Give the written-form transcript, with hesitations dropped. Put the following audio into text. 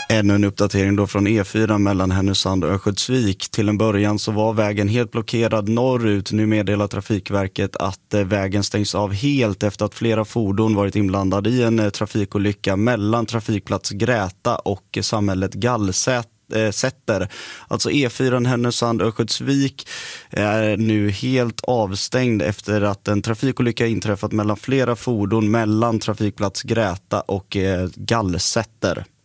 Ännu en uppdatering då från E4 mellan Härnösand och Örnsköldsvik. Till en början så var vägen helt blockerad norrut. Nu meddelar Trafikverket att vägen stängs av helt efter att flera fordon varit inblandade i en trafikolycka mellan trafikplats Gräta och samhället Gallsätter. Alltså E4 Härnösand Örnsköldsvik är nu helt avstängd efter att en trafikolycka inträffat mellan flera fordon mellan trafikplats Gräta och Gallsätter.